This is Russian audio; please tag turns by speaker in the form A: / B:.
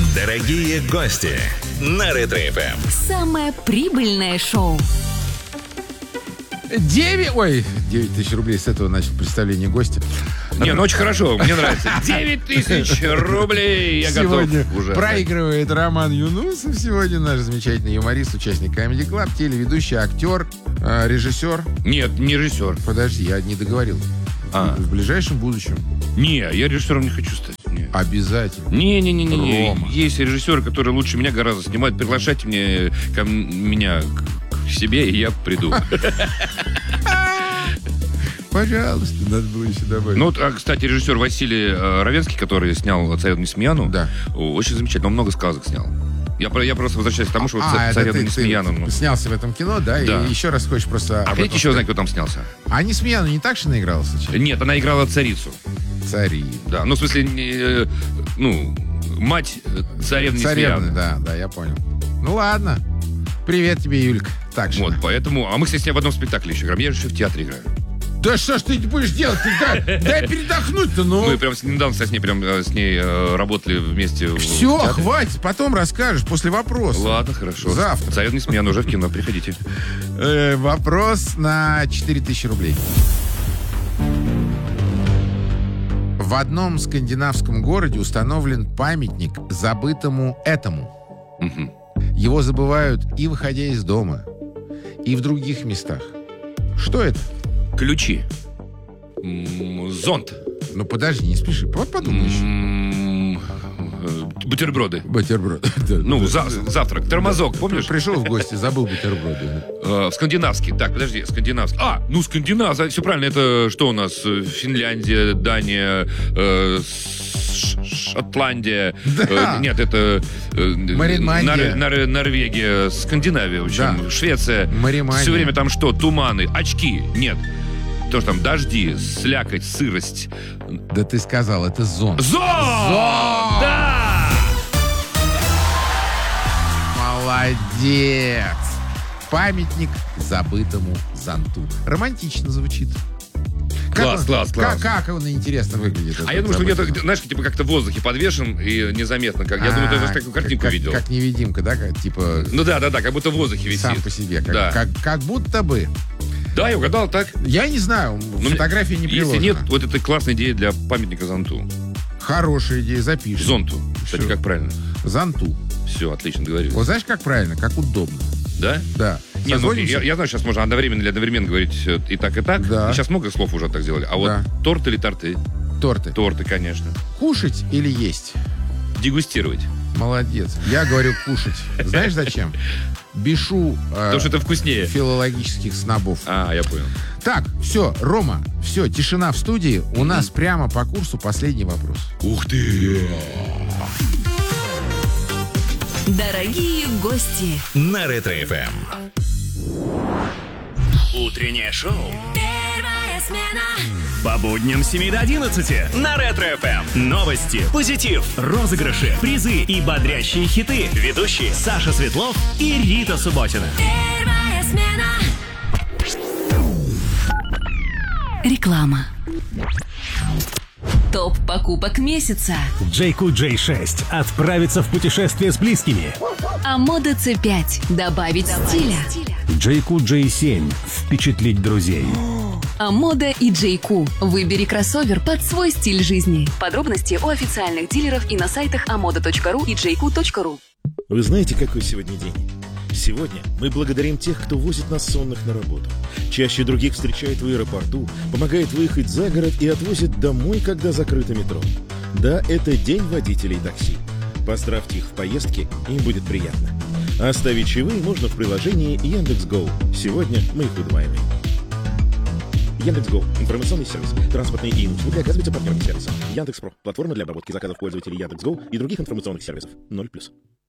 A: Дорогие гости на Ретро-ФМ.
B: Самое прибыльное шоу.
C: 9 тысяч рублей с этого, значит, представление гостя.
D: Не, ну очень хорошо, мне нравится. 9 тысяч рублей, я
C: Сегодня
D: готов уже.
C: проигрывает Роман Юнусов. Сегодня наш замечательный юморист, участник Comedy Club, телеведущий, актер, режиссер.
D: Нет, не режиссер.
C: Подожди, я не договорил. В ближайшем будущем.
D: Не, я режиссером не хочу стать. Не.
C: Обязательно.
D: Не.
C: Рома.
D: Есть режиссеры, которые лучше меня гораздо снимают. Приглашайте меня к себе, и я приду.
C: Пожалуйста, надо было еще добавить.
D: Ну, кстати, режиссер Василий Равенский, который снял «Царевну Несмеяну»,
C: Да.
D: очень замечательно, он много сказок снял. Я просто возвращаюсь к тому, что «Царевну Несмеяну».
C: Ты снялся в этом кино, да?
D: Да.
C: И еще раз хочешь просто...
D: А хотите еще узнать, кто там снялся?
C: А Несмеяну не так же наиграла сначала?
D: Нет, она играла царицу.
C: Цари.
D: Да, ну, в смысле, мать царевны
C: Царевны,
D: Несмеяны.
C: да, я понял. Ну, ладно. Привет тебе, Юлька. Так же.
D: Вот, поэтому... А мы, кстати, с ней в одном спектакле еще играем. Я же еще в театре играю.
C: Да что ж ты будешь делать? Дай передохнуть-то, ну.
D: Мы прям недавно с ней работали вместе.
C: Все, хватит, потом расскажешь, после вопроса.
D: Ладно, хорошо.
C: Завтра.
D: «Царевна Несмеяна» уже в кино, приходите.
C: Вопрос на 4000 рублей. В одном скандинавском городе установлен памятник забытому этому.
D: Мгм.
C: Его забывают и выходя из дома, и в других местах. Что это?
D: Ключи. Зонт.
C: Ну подожди, не спеши, подумаешь.
D: Бутерброды.
C: Бутерброд.
D: Ну, завтрак. Тормозок, помнишь?
C: Пришел в гости, забыл бутерброды.
D: Скандинавский. Так, подожди, скандинавский. Скандинав. Все правильно. Это что у нас? Финляндия, Дания, Шотландия.
C: Да.
D: Нет, это
C: Маримандия.
D: Норвегия, Скандинавия, в общем,
C: Да.
D: Швеция.
C: Маримандия.
D: Все время там что? Туманы, очки. Нет. То, что там дожди, слякоть, сырость.
C: Да ты сказал, это зонт.
D: Зонт! Да!
C: Молодец! Памятник забытому зонту. Романтично звучит.
D: Класс.
C: Как он интересно выглядит.
D: А
C: этот
D: я думаю, что где-то,
C: забытый зонт.
D: знаешь, типа как-то в воздухе подвешен и незаметно. Я думаю, ты даже такую картинку видел.
C: Как невидимка, да? Типа
D: Ну да, как будто в воздухе висит.
C: сам по себе.
D: Да.
C: Как будто бы.
D: Да, я угадал так.
C: Я не знаю, фотографии не приложена.
D: Если нет, вот это классная идея для памятника зонту.
C: Хорошая идея, запишем.
D: Зонту. Кстати,
C: Всё.
D: как правильно?
C: Зонту.
D: Все, отлично, договорились.
C: Вот знаешь, как правильно? Как удобно.
D: Да?
C: Да.
D: Не,
C: Созвонимся?
D: я знаю, сейчас можно одновременно или одновременно говорить и так, и так.
C: Да.
D: И сейчас много слов уже так сделали. А вот
C: Да.
D: торт или торты?
C: Торты.
D: Торты, конечно.
C: Кушать или есть?
D: Дегустировать.
C: Молодец. Я говорю кушать. Знаешь зачем? Бешу
D: Потому что это вкуснее.
C: филологических снобов.
D: Я понял.
C: Так, все, Рома, все, тишина в студии. У нас прямо по курсу последний вопрос.
D: Ух ты!
B: Дорогие гости.
A: На Ретро-ФМ.
E: Утреннее шоу
B: Первая смена.
E: по будням с 7 до 11 на Ретро-ФМ. Новости, позитив, розыгрыши, призы и бодрящие хиты. Ведущие Саша Светлов и Рита Субботина.
B: Первая смена. Реклама. Топ покупок месяца.
F: JQ J6 отправиться в путешествие с близкими.
B: А мода C5 добавить стиля.
F: JQ J7 впечатлить друзей.
B: А мода и JQ. Выбери кроссовер под свой стиль жизни. Подробности у официальных дилеров и на сайтах amoda.ru и jq.ru.
G: Вы знаете, какой сегодня день? Сегодня мы благодарим тех, кто возит нас сонных на работу. Чаще других встречает в аэропорту, помогает выехать за город и отвозит домой, когда закрыто метро. Да, это день водителей такси. Поздравьте их в поездке, им будет приятно. А оставить чаевые можно в приложении Яндекс.Гоу. Сегодня мы их удваиваем. Яндекс.Гоу – информационный сервис. Транспортные и услуги оказываются партнерами сервиса. Яндекс.Про – платформа для обработки заказов пользователей Яндекс.Гоу и других информационных сервисов. 0+.